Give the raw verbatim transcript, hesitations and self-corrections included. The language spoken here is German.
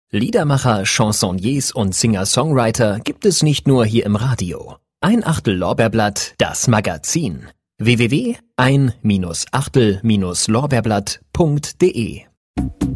Liedermacher, Chansonniers und Singer-Songwriter gibt es nicht nur hier im Radio. Ein Achtel Lorbeerblatt, das Magazin. w w w punkt ein Achtel Lorbeerblatt punkt de